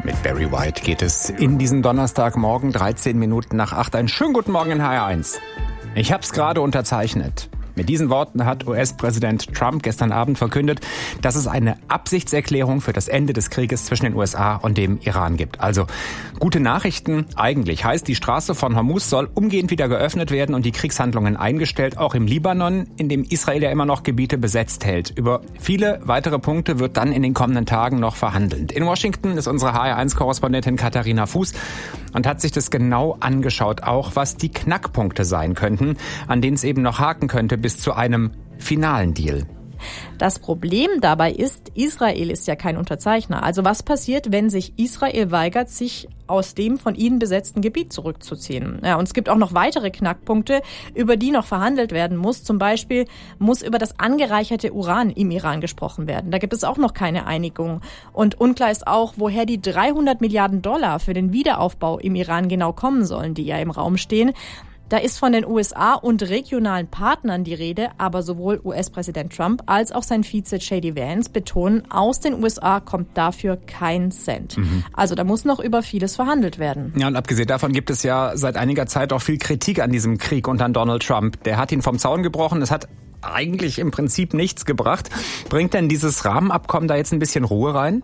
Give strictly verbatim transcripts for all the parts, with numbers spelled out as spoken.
Mit Barry White geht es in diesen Donnerstagmorgen, dreizehn Minuten nach acht. Einen schönen guten Morgen in H R eins. Ich hab's gerade unterzeichnet. Mit diesen Worten hat U S-Präsident Trump gestern Abend verkündet, dass es eine Absichtserklärung für das Ende des Krieges zwischen den U S A und dem Iran gibt. Also gute Nachrichten eigentlich. Heißt, die Straße von Hormuz soll umgehend wieder geöffnet werden und die Kriegshandlungen eingestellt, auch im Libanon, in dem Israel ja immer noch Gebiete besetzt hält. Über viele weitere Punkte wird dann in den kommenden Tagen noch verhandelt. In Washington ist unsere H R eins-Korrespondentin Katharina Fuß und hat sich das genau angeschaut, auch was die Knackpunkte sein könnten, an denen es eben noch haken könnte bis zu einem finalen Deal. Das Problem dabei ist, Israel ist ja kein Unterzeichner. Also was passiert, wenn sich Israel weigert, sich aus dem von ihnen besetzten Gebiet zurückzuziehen? Ja, und es gibt auch noch weitere Knackpunkte, über die noch verhandelt werden muss. Zum Beispiel muss über das angereicherte Uran im Iran gesprochen werden. Da gibt es auch noch keine Einigung. Und unklar ist auch, woher die dreihundert Milliarden Dollar für den Wiederaufbau im Iran genau kommen sollen, die ja im Raum stehen. Da ist von den U S A und regionalen Partnern die Rede, aber sowohl U S-Präsident Trump als auch sein Vize J D Vance betonen, aus den U S A kommt dafür kein Cent. Mhm. Also da muss noch über vieles verhandelt werden. Ja, und abgesehen davon gibt es ja seit einiger Zeit auch viel Kritik an diesem Krieg und an Donald Trump. Der hat ihn vom Zaun gebrochen. Es hat eigentlich im Prinzip nichts gebracht. Bringt denn dieses Rahmenabkommen da jetzt ein bisschen Ruhe rein?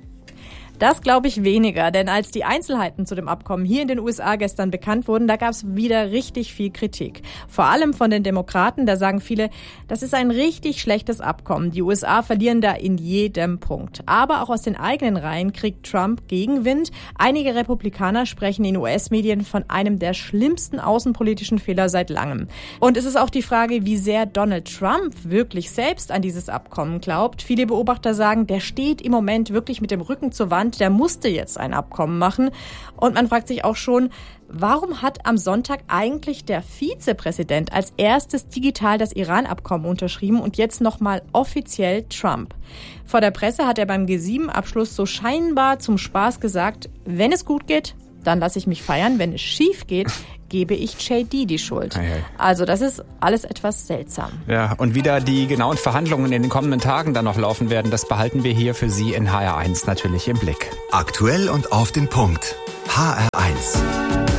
Das glaube ich weniger, denn als die Einzelheiten zu dem Abkommen hier in den U S A gestern bekannt wurden, da gab es wieder richtig viel Kritik. Vor allem von den Demokraten, da sagen viele, das ist ein richtig schlechtes Abkommen. Die U S A verlieren da in jedem Punkt. Aber auch aus den eigenen Reihen kriegt Trump Gegenwind. Einige Republikaner sprechen in U S-Medien von einem der schlimmsten außenpolitischen Fehler seit langem. Und es ist auch die Frage, wie sehr Donald Trump wirklich selbst an dieses Abkommen glaubt. Viele Beobachter sagen, der steht im Moment wirklich mit dem Rücken zur Wand. Der musste jetzt ein Abkommen machen. Und man fragt sich auch schon, warum hat am Sonntag eigentlich der Vizepräsident als erstes digital das Iran-Abkommen unterschrieben und jetzt nochmal offiziell Trump? Vor der Presse hat er beim G sieben Abschluss so scheinbar zum Spaß gesagt, wenn es gut geht, dann lasse ich mich feiern. Wenn es schief geht, gebe ich J D die Schuld. Hey, hey. Also das ist alles etwas seltsam. Ja, und wie da die genauen Verhandlungen in den kommenden Tagen dann noch laufen werden, das behalten wir hier für Sie in H R eins natürlich im Blick. Aktuell und auf den Punkt. H R eins.